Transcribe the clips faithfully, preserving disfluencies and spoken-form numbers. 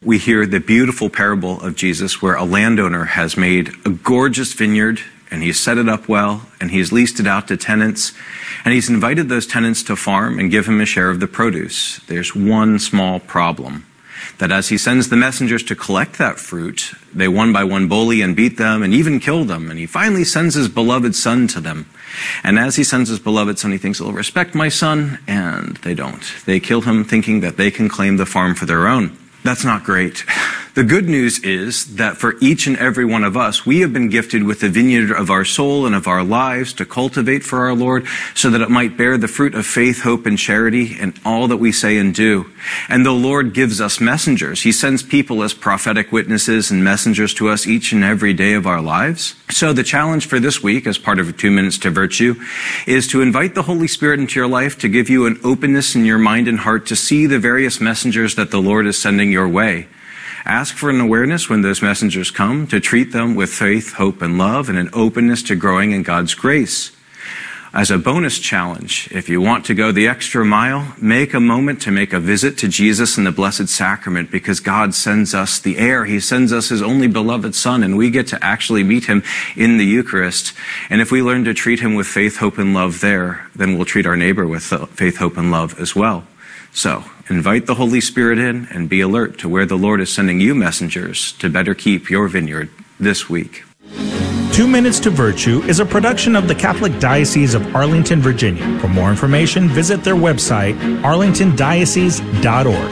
we hear the beautiful parable of Jesus where a landowner has made a gorgeous vineyard and he's set it up well and he's leased it out to tenants and he's invited those tenants to farm and give him a share of the produce. There's one small problem, that as he sends the messengers to collect that fruit, they one by one bully and beat them and even kill them. And he finally sends his beloved son to them. And as he sends his beloved son, he thinks, they'll respect my son, and they don't. They kill him thinking that they can claim the farm for their own. That's not great. The good news is that for each and every one of us, we have been gifted with the vineyard of our soul and of our lives to cultivate for our Lord so that it might bear the fruit of faith, hope, and charity in all that we say and do. And the Lord gives us messengers. He sends people as prophetic witnesses and messengers to us each and every day of our lives. So the challenge for this week, as part of Two Minutes to Virtue, is to invite the Holy Spirit into your life to give you an openness in your mind and heart to see the various messengers that the Lord is sending your way. Ask for an awareness when those messengers come, to treat them with faith, hope, and love, and an openness to growing in God's grace. As a bonus challenge, if you want to go the extra mile, make a moment to make a visit to Jesus in the Blessed Sacrament, because God sends us the heir. He sends us his only beloved Son, and we get to actually meet him in the Eucharist. And if we learn to treat him with faith, hope, and love there, then we'll treat our neighbor with faith, hope, and love as well. So, invite the Holy Spirit in and be alert to where the Lord is sending you messengers to better keep your vineyard this week. Two Minutes to Virtue is a production of the Catholic Diocese of Arlington, Virginia. For more information, visit their website, arlington diocese dot org.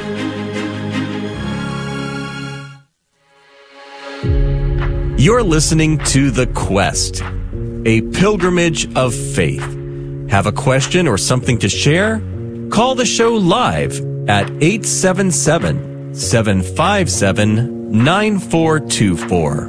You're listening to The Quest, a pilgrimage of faith. Have a question or something to share? Call the show live at eight seven seven, seven five seven, nine four two four.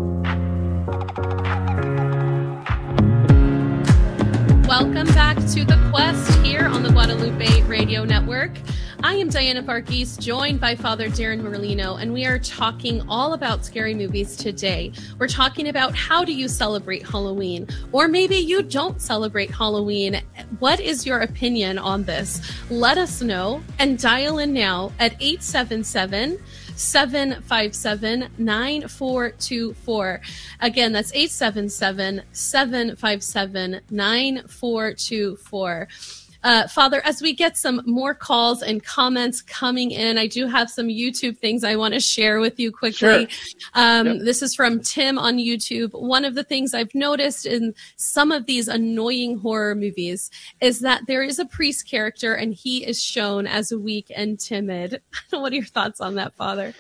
Welcome back to The Quest here on the Guadalupe Radio Network. I am Diana Barkis, joined by Father Darren Merlino, and we are talking all about scary movies today. We're talking about how do you celebrate Halloween, or maybe you don't celebrate Halloween. What is your opinion on this? Let us know and dial in now at eight seven seven, seven five seven, nine four two four. Again, that's eight seven seven, seven five seven, nine four two four. Uh, Father, as we get some more calls and comments coming in, I do have some YouTube things I want to share with you quickly. Sure. Um, yep. This is from Tim on YouTube. One of the things I've noticed in some of these annoying horror movies is that there is a priest character and he is shown as weak and timid. What are your thoughts on that, Father?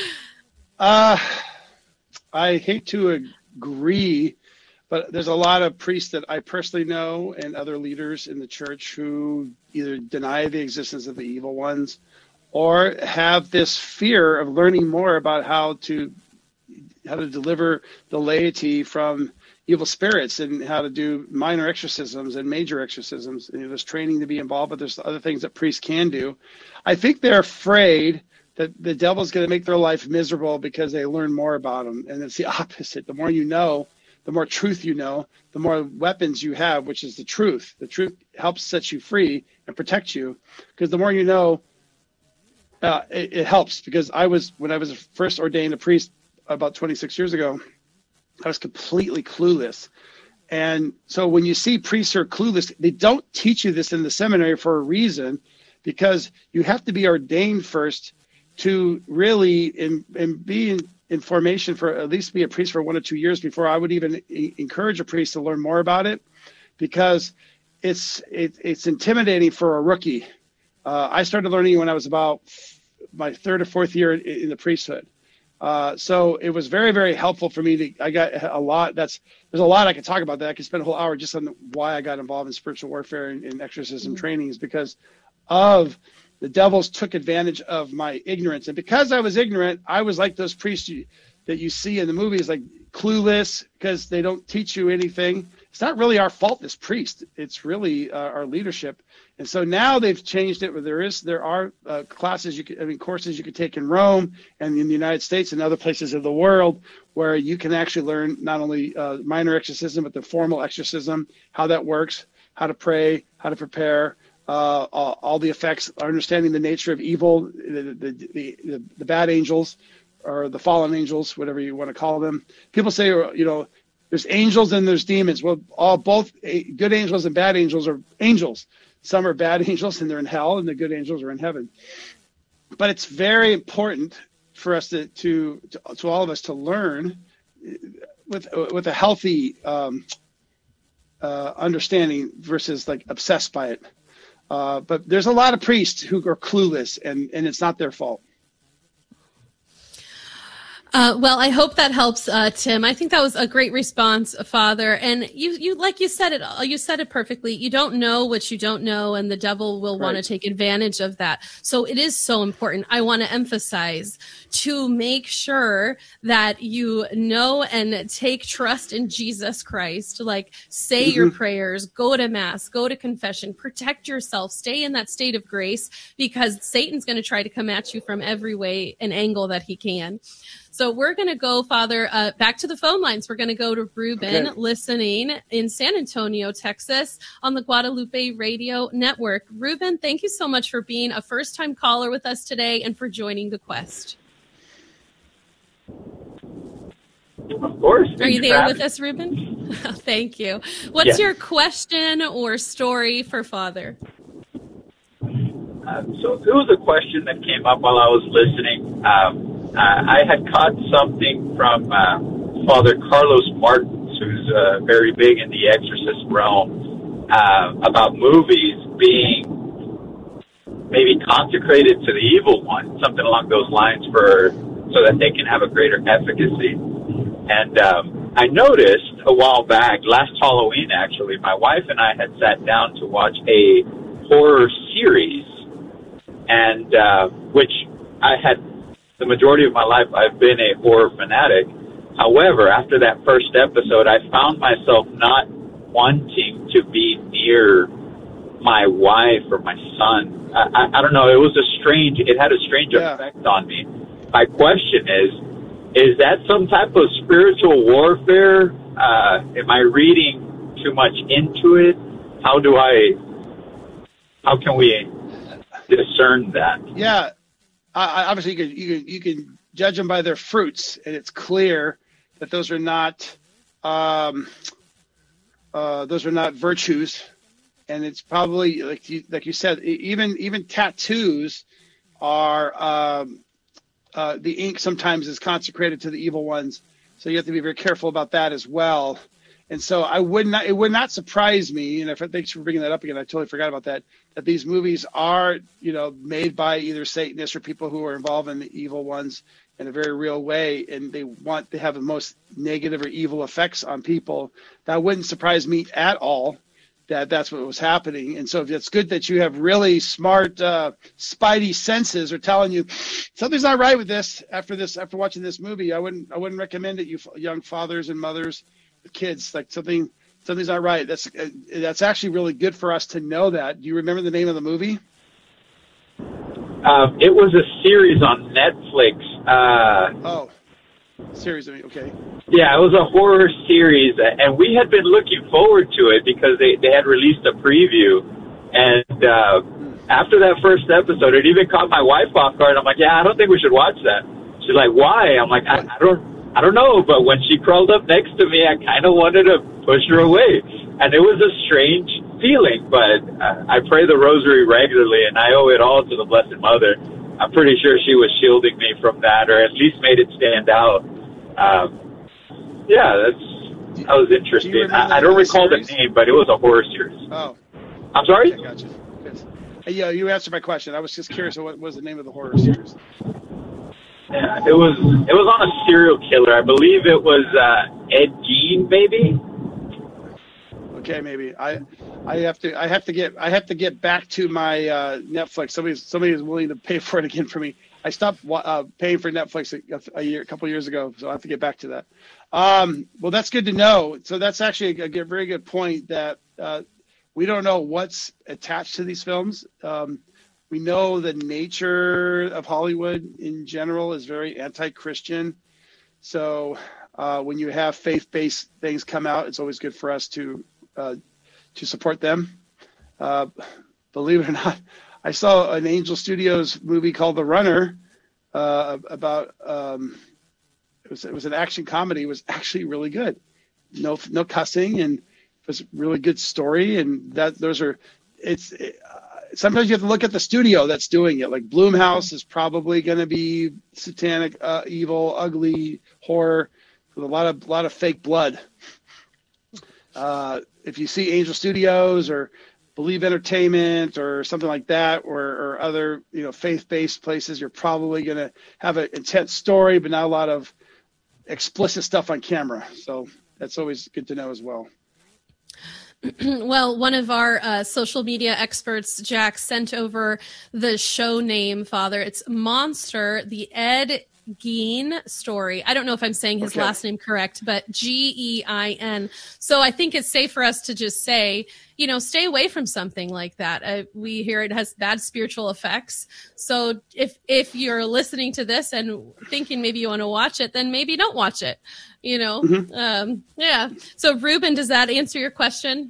Uh, I hate to agree. But there's a lot of priests that I personally know and other leaders in the church who either deny the existence of the evil ones or have this fear of learning more about how to how to deliver the laity from evil spirits and how to do minor exorcisms and major exorcisms. And there's training to be involved, but there's other things that priests can do. I think they're afraid that the devil's going to make their life miserable because they learn more about him. And it's the opposite. The more you know, the more truth you know, the more weapons you have, which is the truth. The truth helps set you free and protect you, because the more you know, uh, it, it helps. Because I was, when I was first ordained a priest about twenty-six years ago, I was completely clueless. And so when you see priests who are clueless, they don't teach you this in the seminary for a reason, because you have to be ordained first to really in, in be in, in formation for at least be a priest for one or two years before I would even e- encourage a priest to learn more about it, because it's it, it's intimidating for a rookie. Uh, I started learning when I was about my third or fourth year in, in the priesthood. Uh, so it was very, very helpful for me to, I got a lot, that's, there's a lot I could talk about that. I could spend a whole hour just on the, why I got involved in spiritual warfare and, and exorcism mm-hmm. trainings, because of the devils took advantage of my ignorance. And because I was ignorant, I was like those priests you, that you see in the movies, like clueless, because they don't teach you anything. It's not really our fault as priests. It's really uh, our leadership. And so now they've changed it where there is, there are uh, classes, you could, I mean, courses you could take in Rome and in the United States and other places of the world where you can actually learn not only uh, minor exorcism, but the formal exorcism, how that works, how to pray, how to prepare, uh, all, all the effects, understanding the nature of evil, the the, the the the bad angels or the fallen angels, whatever you want to call them. People say, you know, there's angels and there's demons. Well, all both good angels and bad angels are angels. Some are bad angels and they're in hell, and the good angels are in heaven. But it's very important for us to to to, to all of us to learn with with a healthy um, uh, understanding versus like obsessed by it. Uh, but there's a lot of priests who are clueless, and, and it's not their fault. Uh, well, I hope that helps, uh, Tim. I think that was a great response, Father. And you, you, like you said it, you said it perfectly. You don't know what you don't know, and the devil will Right. want to take advantage of that. So it is so important. I want to emphasize to make sure that you know and take trust in Jesus Christ. Like, say Mm-hmm. your prayers, go to mass, go to confession, protect yourself, stay in that state of grace, because Satan's going to try to come at you from every way and angle that he can. So we're going to go, Father, uh, back to the phone lines. We're going to go to Ruben, Okay. listening in San Antonio, Texas, on the Guadalupe Radio Network. Ruben, thank you so much for being a first-time caller with us today and for joining the Quest. Of course. Are you there with us, Ruben? Thank you. What's Yes. your question or story for Father? Uh, so there was a question that came up while I was listening. Um, uh, I had caught something from uh, Father Carlos Martins, who's uh, very big in the exorcist realm, uh, about movies being maybe consecrated to the evil one, something along those lines, for so that they can have a greater efficacy. And um, I noticed a while back, last Halloween actually, my wife and I had sat down to watch a horror series, and uh, which I had, the majority of my life, I've been a horror fanatic. However, after that first episode, I found myself not wanting to be near my wife or my son. I, I, I don't know. It was a strange, it had a strange Yeah. effect on me. My question is, is that some type of spiritual warfare? Uh, am I reading too much into it? How do I, how can we discern that? Yeah, I, I- obviously you can, you can you can judge them by their fruits, and it's clear that those are not um, uh, those are not virtues, and it's probably like you, like you said, e- even even tattoos are um, uh, the ink sometimes is consecrated to the evil ones, so you have to be very careful about that as well. And so I would not, it would not surprise me, and if, thanks for bringing that up again, I totally forgot about that, that these movies are, you know, made by either Satanists or people who are involved in the evil ones in a very real way, and they want to have the most negative or evil effects on people. That wouldn't surprise me at all, that that's what was happening. And so if it's good that you have really smart uh, spidey senses are telling you something's not right with this after this, after watching this movie, I wouldn't, I wouldn't recommend it, you young fathers and mothers, kids, like something something's not right. That's uh, that's actually really good for us to know that. Do you remember the name of the movie? Um, it was a series on Netflix. Uh, Oh, series of okay. yeah, it was a horror series, and we had been looking forward to it because they, they had released a preview. And uh, after that first episode, it even caught my wife off guard. I'm like, yeah, I don't think we should watch that. She's like, why? I'm like, I, I don't I don't know, but when she crawled up next to me, I kind of wanted to push her away. And it was a strange feeling, but uh, I pray the rosary regularly, and I owe it all to the Blessed Mother. I'm pretty sure she was shielding me from that, or at least made it stand out. Um, yeah, that's that was interesting. Do you remember I, I the don't name of the recall the series? name, but it was a horror series. Oh, I'm sorry? okay, gotcha. Good. Hey, yeah, you answered my question. I was just curious what was the name of the horror series. Yeah, it was it was on a serial killer. I believe it was uh, Ed Gein, maybe. Okay, maybe I, I have to, I have to get, I have to get back to my uh, Netflix. Somebody, somebody is willing to pay for it again for me. I stopped uh, paying for Netflix a, a year, a couple of years ago, so I have to get back to that. Um, well, that's good to know. So that's actually a, a very good point that uh, we don't know what's attached to these films. Um, we know the nature of Hollywood in general is very anti-Christian. So uh, when you have faith-based things come out, it's always good for us to uh, to support them. Uh, believe it or not, I saw an Angel Studios movie called The Runner uh, about um, it was it was an action comedy. It was actually really good. No no cussing, and it was a really good story. And that those are it's. It, uh, sometimes you have to look at the studio that's doing it. Like Blumhouse is probably going to be satanic, uh, evil, ugly horror with a lot of lot of fake blood. Uh, if you see Angel Studios or Believe Entertainment or something like that, or, or other, you know, faith-based places, you're probably going to have an intense story, but not a lot of explicit stuff on camera. So that's always good to know as well. Well, one of our uh, social media experts, Jack, sent over the show name, Father. It's Monster, the Ed Gein story. I don't know if I'm saying his Okay. last name correct, but G E I N. So I think it's safe for us to just say, you know, stay away from something like that. Uh, we hear it has bad spiritual effects. So if if you're listening to this and thinking maybe you want to watch it, then maybe don't watch it. You know, Mm-hmm. um, yeah. So Ruben, does that answer your question?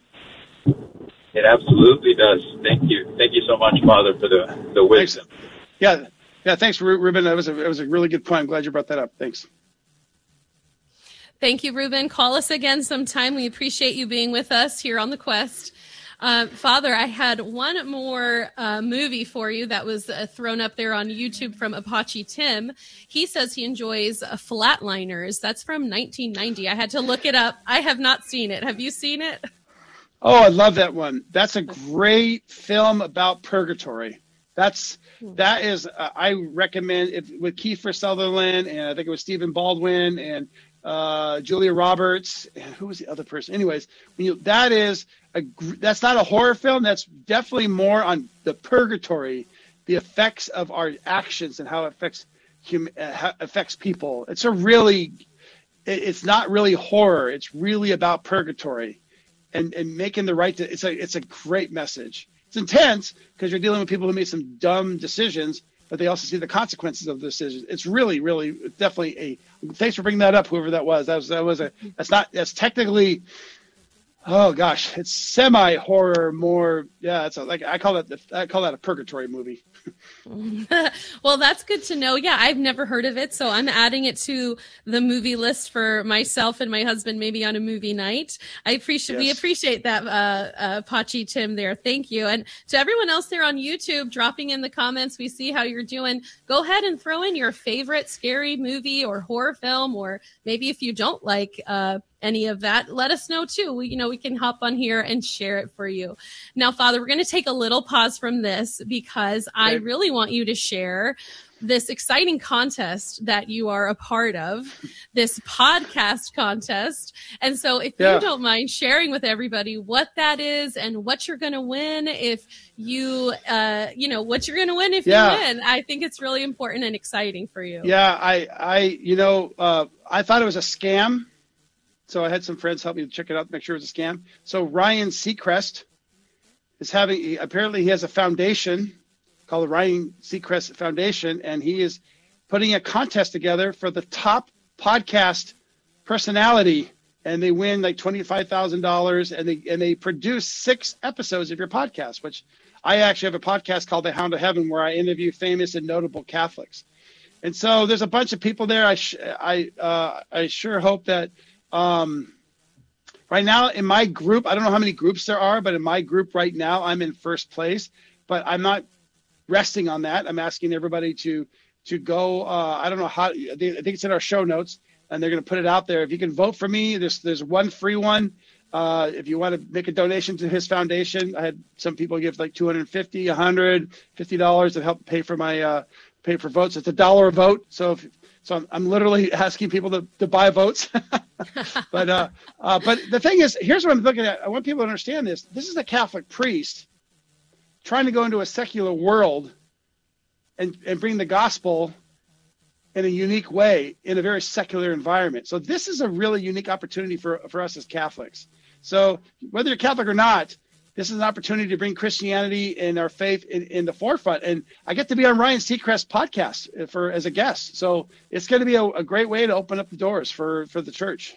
It absolutely does. Thank you. Thank you so much, Father, for the, the wisdom. Thanks. Yeah. Yeah. Thanks, Ru- Ruben. That was a, that was a really good point. I'm glad you brought that up. Thanks. Thank you, Ruben. Call us again sometime. We appreciate you being with us here on The Quest. Uh, Father, I had one more uh, movie for you that was uh, thrown up there on YouTube from Apache Tim. He says he enjoys uh, Flatliners. That's from nineteen ninety. I had to look it up. I have not seen it. Have you seen it? Oh, I love that one. That's a great film about purgatory. That's that is uh, I recommend if with Kiefer Sutherland, and I think it was Stephen Baldwin and uh, Julia Roberts, and who was the other person? Anyways, when you, that is a gr- that's not a horror film. That's definitely more on the purgatory, the effects of our actions and how it affects hum, uh, how it affects people. It's a really it, it's not really horror. It's really about purgatory. And, and making the right, to, it's a it's a great message. It's intense because you're dealing with people who made some dumb decisions, but they also see the consequences of the decisions. It's really, really, definitely a. Thanks for bringing that up, whoever that was. That was that was a. That's not. That's technically. Oh gosh, it's semi horror, more. Yeah, it's a, like I call it. The, I call that a purgatory movie. Well, that's good to know. Yeah, I've never heard of it, so I'm adding it to the movie list for myself and my husband, maybe on a movie night. I appreciate we Yes. appreciate that, uh, uh, Pachi Tim there. Thank you, and to everyone else there on YouTube, dropping in the comments. We see how you're doing. Go ahead and throw in your favorite scary movie or horror film, or maybe if you don't like uh, any of that, let us know too. We, you know, we can hop on here and share it for you. Now, Father, we're going to take a little pause from this because I Okay. really want you to share this exciting contest that you are a part of, this podcast contest. And so if Yeah. you don't mind sharing with everybody what that is and what you're going to win if you, uh, you know, what you're going to win if Yeah. you win, I think it's really important and exciting for you. Yeah, I, I, you know, uh, I thought it was a scam, so I had some friends help me check it out, make sure it was a scam. So Ryan Seacrest is having. he- Apparently, he has a foundation called the Ryan Seacrest Foundation, and he is putting a contest together for the top podcast personality, and they win like twenty-five thousand dollars, and they and they produce six episodes of your podcast, which I actually have a podcast called The Hound of Heaven, where I interview famous and notable Catholics. And so there's a bunch of people there. I sh- I uh, I sure hope that um, right now in my group, I don't know how many groups there are, but in my group right now, I'm in first place. But I'm not resting on that. I'm asking everybody to to go. Uh, I don't know how. I think it's in our show notes, and they're going to put it out there. If you can vote for me, there's there's one free one. Uh, if you want to make a donation to his foundation, I had some people give like two hundred fifty dollars, one hundred fifty dollars to help pay for my uh, pay for votes. It's a dollar a vote, so if, so I'm, I'm literally asking people to, to buy votes. but uh, uh, but the thing is, here's what I'm looking at. I want people to understand this. This is a Catholic priest trying to go into a secular world and, and bring the gospel in a unique way in a very secular environment. So this is a really unique opportunity for, for us as Catholics. So whether you're Catholic or not, this is an opportunity to bring Christianity and our faith in, in the forefront. And I get to be on Ryan Seacrest's podcast for as a guest. So it's going to be a, a great way to open up the doors for, for the church.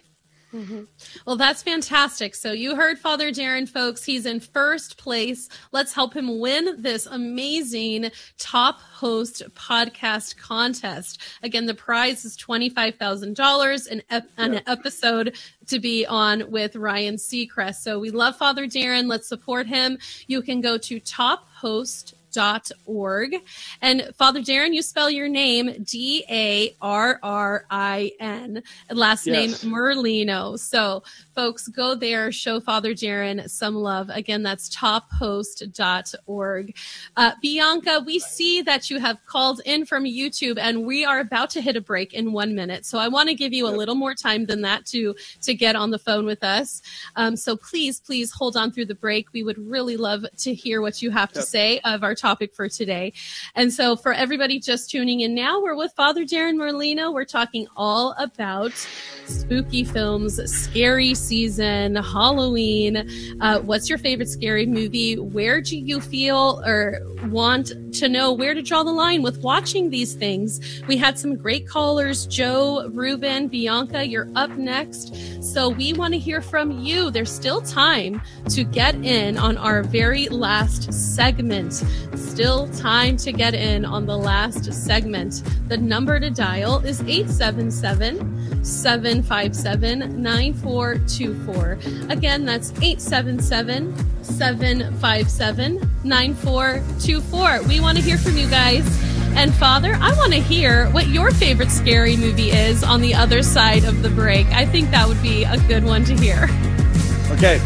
Mm-hmm. Well, that's fantastic. So you heard Father Darren, folks. He's in first place. Let's help him win this amazing Top Host podcast contest. Again, the prize is twenty-five thousand dollars, an, ep- an episode to be on with Ryan Seacrest. So we love Father Darren. Let's support him. You can go to top host dot org. And Father Darren, you spell your name D A R R I N, last yes. name Merlino. So folks, go there, show Father Darren some love. Again, that's top host dot org. Uh, Bianca, we see that you have called in from YouTube, and we are about to hit a break in one minute. So I want to give you a little more time than that to, to get on the phone with us. Um, so please, please hold on through the break. We would really love to hear what you have to yep. say of our topic for today. And so for everybody just tuning in now, we're with Father Darren Merlino. We're talking all about spooky films, scary season, Halloween. Uh, what's your favorite scary movie? Where do you feel or want to know where to draw the line with watching these things? We had some great callers, Joe, Ruben, Bianca, you're up next. So we want to hear from you. There's still time to get in on our very last segment. Still time to get in on the last segment. The number to dial is eight seven seven, seven five seven, nine four two four. Again, that's eight seven seven, seven five seven, nine four two four. We want to hear from you guys. And Father, I want to hear what your favorite scary movie is on the other side of the break. I think that would be a good one to hear. Okay.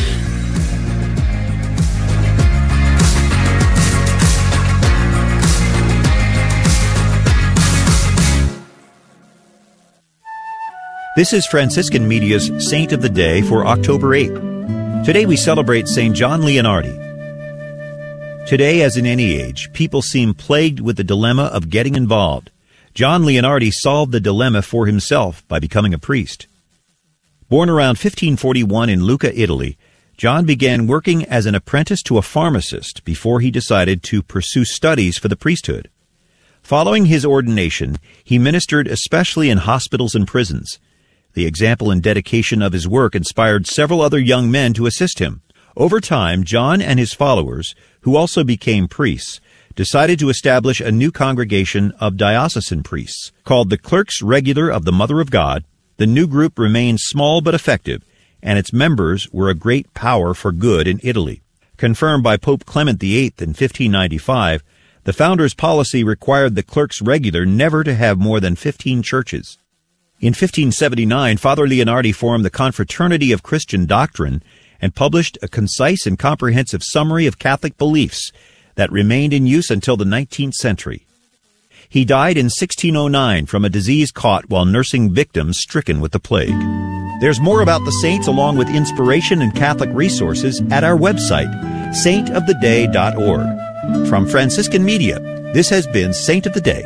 This is Franciscan Media's Saint of the Day for October eighth. Today we celebrate Saint John Leonardi. Today, as in any age, people seem plagued with the dilemma of getting involved. John Leonardi solved the dilemma for himself by becoming a priest. Born around fifteen forty-one in Lucca, Italy, John began working as an apprentice to a pharmacist before he decided to pursue studies for the priesthood. Following his ordination, he ministered especially in hospitals and prisons. The example and dedication of his work inspired several other young men to assist him. Over time, John and his followers, who also became priests, decided to establish a new congregation of diocesan priests, called the Clerks Regular of the Mother of God. The new group remained small but effective, and its members were a great power for good in Italy. Confirmed by Pope Clement the Eighth in fifteen ninety-five, the founder's policy required the Clerks Regular never to have more than fifteen churches. In fifteen seventy-nine, Father Leonardi formed the Confraternity of Christian Doctrine and published a concise and comprehensive summary of Catholic beliefs that remained in use until the nineteenth century. He died in sixteen oh nine from a disease caught while nursing victims stricken with the plague. There's more about the saints along with inspiration and Catholic resources at our website, saint of the day dot org. From Franciscan Media, this has been Saint of the Day.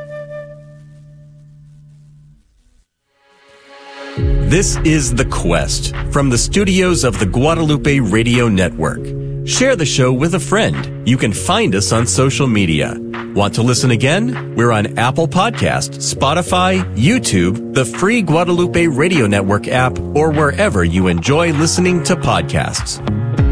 This is The Quest from the studios of the Guadalupe Radio Network. Share the show with a friend. You can find us on social media. Want to listen again? We're on Apple Podcasts, Spotify, YouTube, the free Guadalupe Radio Network app, or wherever you enjoy listening to podcasts.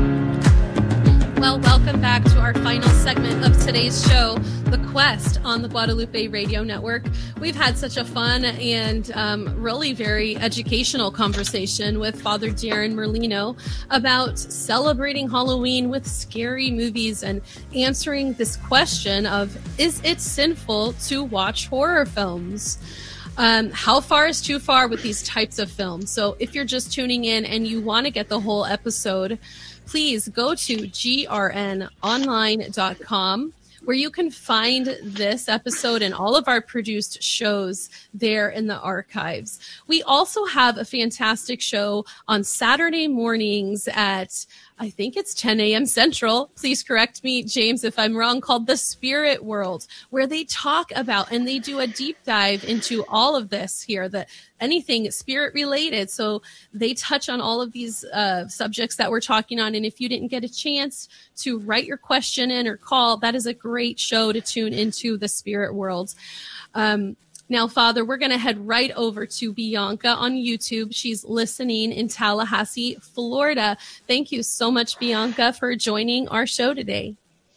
Well, welcome back to our final segment of today's show, The Quest on the Guadalupe Radio Network. We've had such a fun and um, really very educational conversation with Father Darren Merlino about celebrating Halloween with scary movies and answering this question of, is it sinful to watch horror films? Um, how far is too far with these types of films? So if you're just tuning in and you want to get the whole episode, please go to G R N online dot com, where you can find this episode and all of our produced shows there in the archives. We also have a fantastic show on Saturday mornings at, I think it's ten a.m. Central. Please correct me, James, if I'm wrong, called The Spirit World, where they talk about and they do a deep dive into all of this here, that anything spirit related. So they touch on all of these uh, subjects that we're talking on. And if you didn't get a chance to write your question in or call, that is a great show to tune into, The Spirit World. Um, Now, Father, we're going to head right over to Bianca on YouTube. She's listening in Tallahassee, Florida. Thank you so much, Bianca, for joining our show today.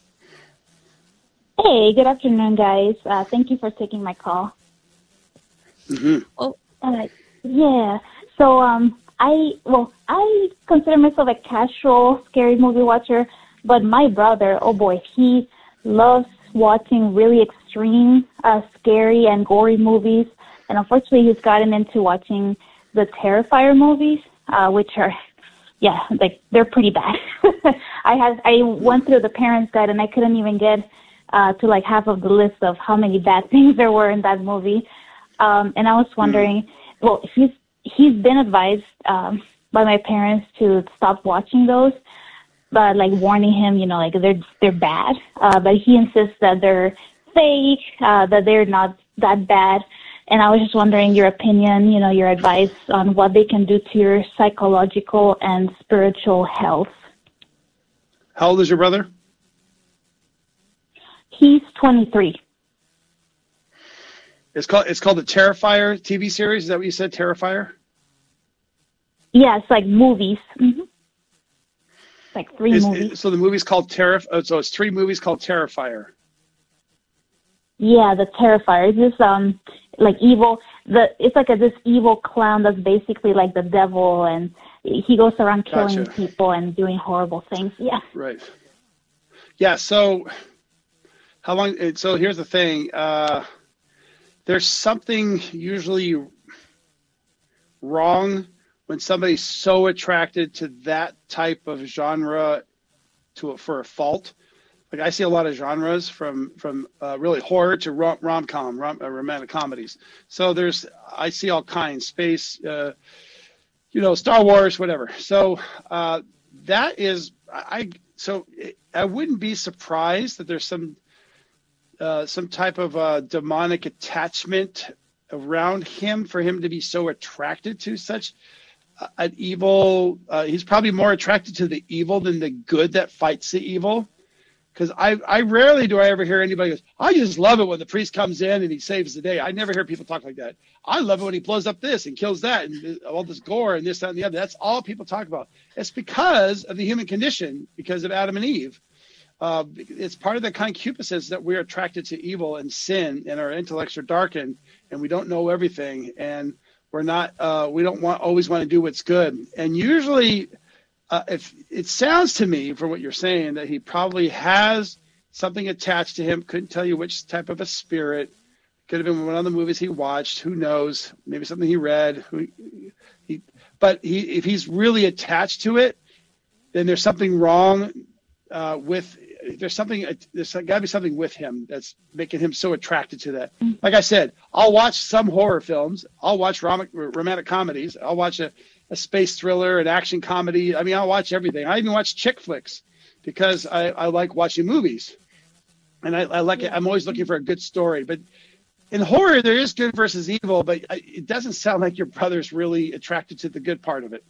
Hey, good afternoon, guys. Uh, thank you for taking my call. Mm-hmm. Oh, uh, yeah. So, um, I well, I consider myself a casual scary movie watcher, but my brother, oh boy, he loves watching really extreme, uh, scary and gory movies. And unfortunately, he's gotten into watching the Terrifier movies, uh, which are, yeah, like they're pretty bad. I had, I went through the parents' guide and I couldn't even get uh, to like half of the list of how many bad things there were in that movie. Um, and I was wondering, well, he's he's been advised um, by my parents to stop watching those. But like warning him, you know, like they're they're bad. Uh, but he insists that they're fake, uh, that they're not that bad. And I was just wondering your opinion, you know, your advice on what they can do to your psychological and spiritual health. How old is your brother? He's twenty-three. It's called it's called the Terrifier T V series. Is that what you said, Terrifier? Yeah, it's like movies. Mm-hmm. Like three Is, movies. So the movie's called Terrif. Oh, so it's three movies called Terrifier. Yeah, the Terrifier. It's just um like evil. The it's like a, this evil clown that's basically like the devil, and he goes around killing Gotcha. people and doing horrible things. Yeah. Right. Yeah. So how long? So here's the thing. Uh, there's something usually wrong when somebody's so attracted to that type of genre to a, for a fault. Like I see a lot of genres from from uh, really horror to rom- rom-com, rom- uh, romantic comedies. So there's I see all kinds, space, uh, you know, Star Wars, whatever. So uh, that is I so I wouldn't be surprised that there's some uh, some type of uh, demonic attachment around him for him to be so attracted to such an evil. Uh, he's probably more attracted to the evil than the good that fights the evil. Because I, I rarely do I ever hear anybody goes, I just love it when the priest comes in and he saves the day. I never hear people talk like that. I love it when he blows up this and kills that and all this gore and this, that, and the other. That's all people talk about. It's because of the human condition, because of Adam and Eve. Uh, it's part of the concupiscence that we're attracted to evil and sin, and our intellects are darkened, and we don't know everything, and we're not. Uh, we don't want always want to do what's good. And usually, uh, if it sounds to me from what you're saying that he probably has something attached to him. Couldn't tell you which type of a spirit. Could have been one of the movies he watched. Who knows? Maybe something he read. Who he? But he, if he's really attached to it, then there's something wrong uh, with. There's something, there's got to be something with him that's making him so attracted to that. Like I said, I'll watch some horror films. I'll watch rom- romantic comedies. I'll watch a, a space thriller, an action comedy. I mean, I'll watch everything. I even watch chick flicks because I, I like watching movies. And I, I like it. I'm always looking for a good story. But in horror, there is good versus evil, but it doesn't sound like your brother's really attracted to the good part of it.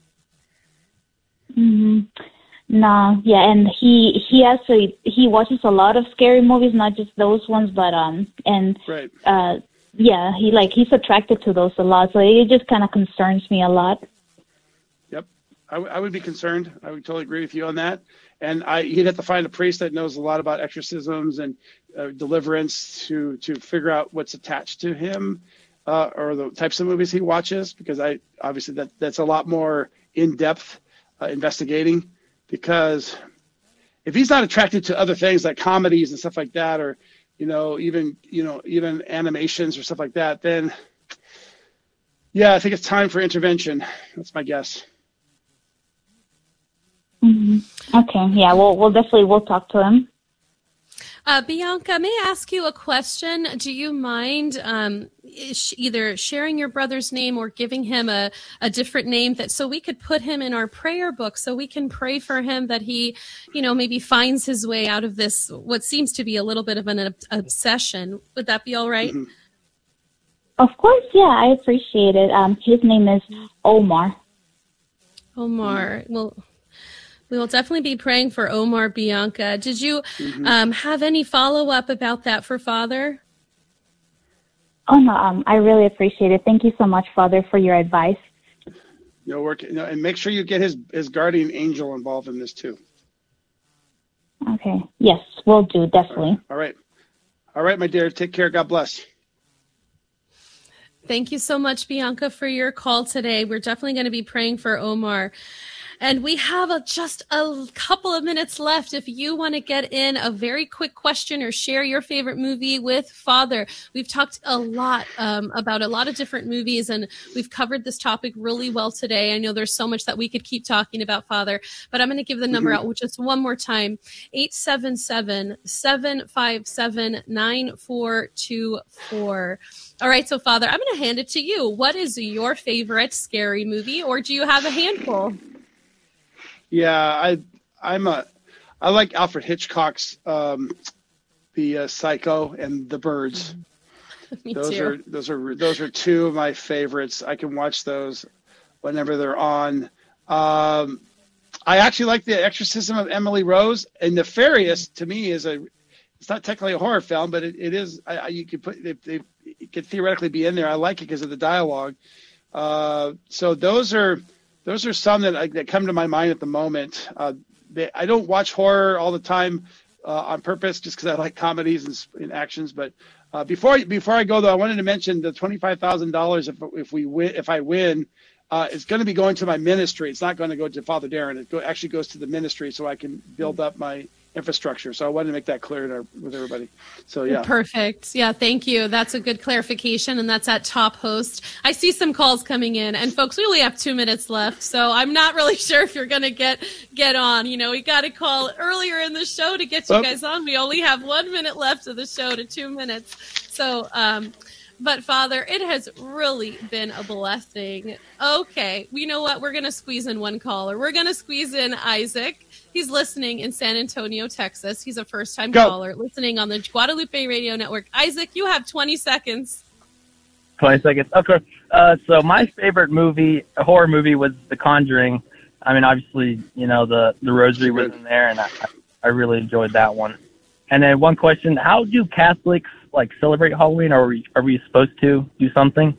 Mm-hmm. No, yeah, and he he actually he watches a lot of scary movies, not just those ones, but um and right. uh yeah, he like he's attracted to those a lot, so it just kind of concerns me a lot. Yep, I, w- I would be concerned. I would totally agree with you on that. And I he'd have to find a priest that knows a lot about exorcisms and uh, deliverance to to figure out what's attached to him uh, or the types of movies he watches, because I obviously that that's a lot more in depth uh, investigating. Because if he's not attracted to other things like comedies and stuff like that, or, you know, even, you know, even animations or stuff like that, then, yeah, I think it's time for intervention. That's my guess. Mm-hmm. Okay, yeah, we'll, we'll definitely, we'll talk to him. Uh, Bianca, may I ask you a question? Do you mind um, sh- either sharing your brother's name or giving him a, a different name that so we could put him in our prayer book so we can pray for him that he, you know, maybe finds his way out of this, what seems to be a little bit of an ob- obsession. Would that be all right? Mm-hmm. Of course, yeah, I appreciate it. Um, his name is Omar. Omar. Well, we will definitely be praying for Omar, Bianca. Did you mm-hmm. um, have any follow-up about that for Father? Oh, no, um, I really appreciate it. Thank you so much, Father, for your advice. No work. No, and make sure you get his, his guardian angel involved in this, too. Okay. Yes, we'll do, definitely. All right. All right, my dear. Take care. God bless. Thank you so much, Bianca, for your call today. We're definitely going to be praying for Omar. And we have a, just a couple of minutes left. If you want to get in a very quick question or share your favorite movie with Father. We've talked a lot um, about a lot of different movies, and we've covered this topic really well today. I know there's so much that we could keep talking about, Father, but I'm going to give the number mm-hmm. out just one more time, eight seven seven, seven five seven, nine four two four. All right, so Father, I'm going to hand it to you. What is your favorite scary movie, or do you have a handful? Yeah, I I'm a I like Alfred Hitchcock's um, the uh, Psycho and The Birds. Me those too. are those are those are two of my favorites. I can watch those whenever they're on. Um, I actually like The Exorcism of Emily Rose, and Nefarious to me is a it's not technically a horror film, but it, it is. I, I, you could put they, they, it could theoretically be in there. I like it because of the dialogue. Uh, so those are. Those are some that, I, that come to my mind at the moment. Uh, they, I don't watch horror all the time uh, on purpose, just because I like comedies and, and actions. But uh, before before I go though, I wanted to mention the twenty-five thousand dollars if if we win if I win, uh, it's going to be going to my ministry. It's not going to go to Father Darren. It go, actually goes to the ministry, so I can build up my infrastructure. So I wanted to make that clear to our, with everybody. So yeah. Perfect. Yeah, thank you. That's a good clarification, and that's at Top Host. I see some calls coming in, and folks, we only have two minutes left, so I'm not really sure if you're going to get get on. You know, we got to call earlier in the show to get you well, guys on. We only have one minute left of the show to two minutes. So, um, but Father, it has really been a blessing. Okay, you know what? We're going to squeeze in one caller. We're going to squeeze in Isaac. He's listening in San Antonio, Texas. He's a first-time Go. caller listening on the Guadalupe Radio Network. Isaac, you have twenty seconds. twenty seconds. Okay. Uh, so my favorite movie, a horror movie, was The Conjuring. I mean, obviously, you know, the, the rosary was in there, and I, I really enjoyed that one. And then one question, how do Catholics, like, celebrate Halloween? Are we, are we supposed to do something?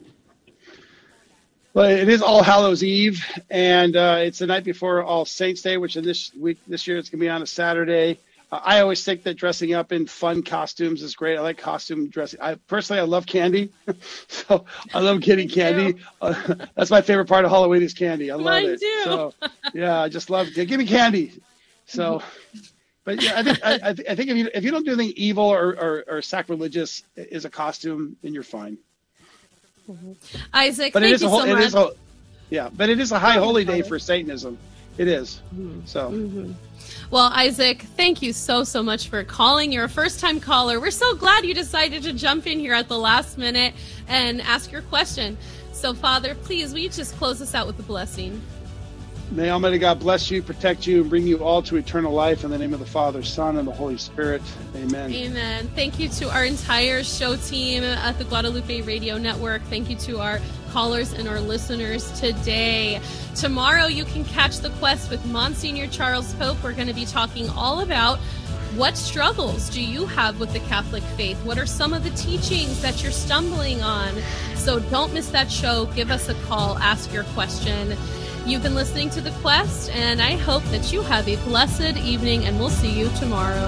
Well, it is All Hallows Eve, and uh, it's the night before All Saints Day, which in this week, this year, it's going to be on a Saturday. Uh, I always think that dressing up in fun costumes is great. I like costume dressing. I personally, I love candy, so I love getting candy. Uh, that's my favorite part of Halloween is candy. I love Mine it. Too. So yeah, I just love it. Give me candy. So, but yeah, I think I, I, th- I think if you if you don't do anything evil or, or, or sacrilegious as a costume, then you're fine. Mm-hmm. Isaac, but thank it is you a whole, so it much. Is a, yeah, but it is a high holy day for Satanism. It is. Mm-hmm. So. Mm-hmm. Well, Isaac, thank you so, so much for calling. You're a first-time caller. We're so glad you decided to jump in here at the last minute and ask your question. So, Father, please, will you just close us out with a blessing? May Almighty God bless you, protect you, and bring you all to eternal life in the name of the Father, Son, and the Holy Spirit. Amen. Amen. Thank you to our entire show team at the Guadalupe Radio Network. Thank you to our callers and our listeners today. Tomorrow you can catch The Quest with Monsignor Charles Pope. We're going to be talking all about what struggles do you have with the Catholic faith? What are some of the teachings that you're stumbling on? So don't miss that show. Give us a call. Ask your question. You've been listening to The Quest, and I hope that you have a blessed evening, and we'll see you tomorrow.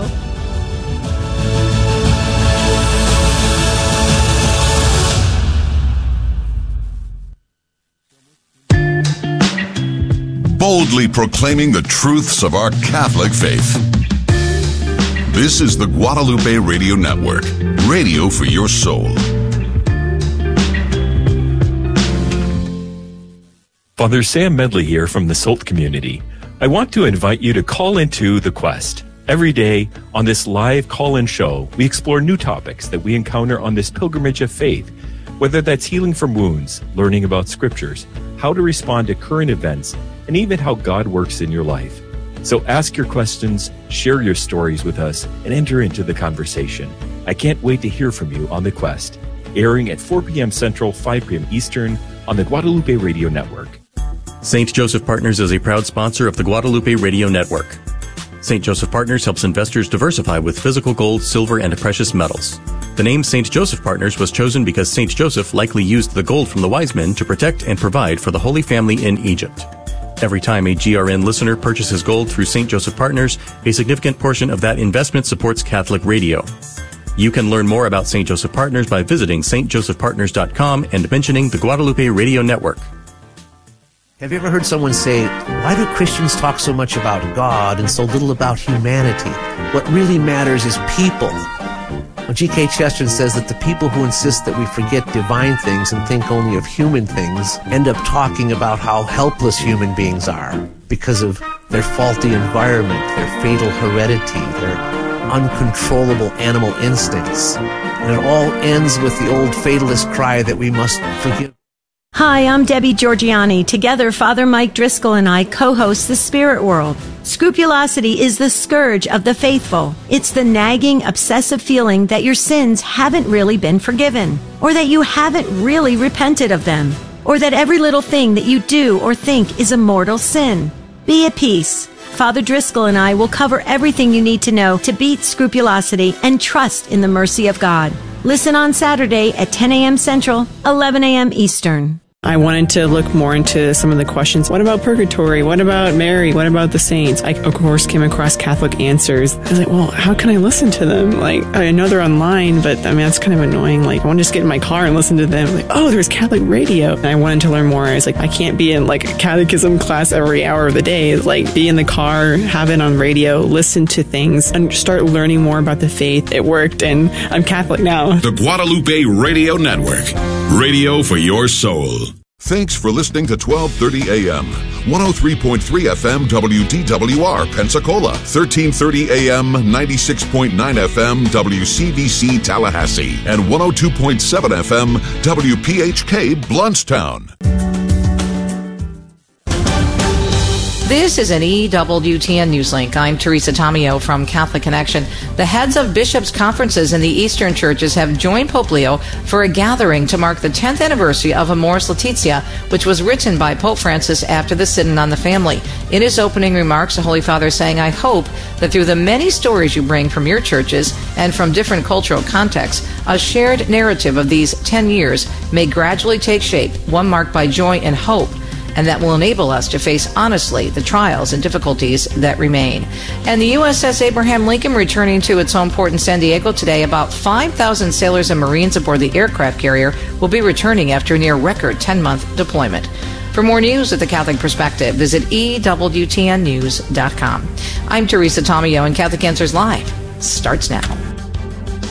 Boldly proclaiming the truths of our Catholic faith. This is the Guadalupe Radio Network, radio for your soul. Father Sam Medley here from the Salt community. I want to invite you to call into The Quest. Every day on this live call-in show, we explore new topics that we encounter on this pilgrimage of faith, whether that's healing from wounds, learning about scriptures, how to respond to current events, and even how God works in your life. So ask your questions, share your stories with us, and enter into the conversation. I can't wait to hear from you on The Quest, airing at four p.m. Central, five p.m. Eastern on the Guadalupe Radio Network. Saint Joseph Partners is a proud sponsor of the Guadalupe Radio Network. Saint Joseph Partners helps investors diversify with physical gold, silver, and precious metals. The name Saint Joseph Partners was chosen because Saint Joseph likely used the gold from the wise men to protect and provide for the Holy Family in Egypt. Every time a G R N listener purchases gold through Saint Joseph Partners, a significant portion of that investment supports Catholic radio. You can learn more about Saint Joseph Partners by visiting s t joseph partners dot com and mentioning the Guadalupe Radio Network. Have you ever heard someone say, why do Christians talk so much about God and so little about humanity? What really matters is people. Well, G K Chesterton says that the people who insist that we forget divine things and think only of human things end up talking about how helpless human beings are because of their faulty environment, their fatal heredity, their uncontrollable animal instincts. And it all ends with the old fatalist cry that we must forgive. Hi, I'm Debbie Georgiani. Together, Father Mike Driscoll and I co-host The Spirit World. Scrupulosity is the scourge of the faithful. It's the nagging, obsessive feeling that your sins haven't really been forgiven, or that you haven't really repented of them, or that every little thing that you do or think is a mortal sin. Be at peace. Father Driscoll and I will cover everything you need to know to beat scrupulosity and trust in the mercy of God. Listen on Saturday at ten a.m. Central, eleven a.m. Eastern. I wanted to look more into some of the questions. What about purgatory? What about Mary? What about the saints? I, of course, came across Catholic Answers. I was like, well, how can I listen to them? Like, I know they're online, but I mean, that's kind of annoying. Like, I want to just get in my car and listen to them. Like, oh, there's Catholic radio. And I wanted to learn more. I was like, I can't be in like a catechism class every hour of the day. Like, be in the car, have it on radio, listen to things, and start learning more about the faith. It worked, and I'm Catholic now. The Guadalupe Radio Network. Radio for your soul. Thanks for listening to twelve thirty a.m. one oh three point three F M W D W R Pensacola, thirteen thirty a.m. ninety-six point nine F M W C B C Tallahassee, and one oh two point seven F M W P H K Bluntstown. This is an E W T N Newslink. I'm Teresa Tomeo from Catholic Connection. The heads of bishops' conferences in the Eastern churches have joined Pope Leo for a gathering to mark the tenth anniversary of Amoris Laetitia, which was written by Pope Francis after the Synod on the Family. In his opening remarks, the Holy Father saying, I hope that through the many stories you bring from your churches and from different cultural contexts, a shared narrative of these ten years may gradually take shape, one marked by joy and hope, and that will enable us to face honestly the trials and difficulties that remain. And the U S S Abraham Lincoln returning to its home port in San Diego today. About five thousand sailors and Marines aboard the aircraft carrier will be returning after a near record ten-month deployment. For more news at the Catholic Perspective, visit E W T N news dot com. I'm Teresa Tomeo, and Catholic Answers Live starts now.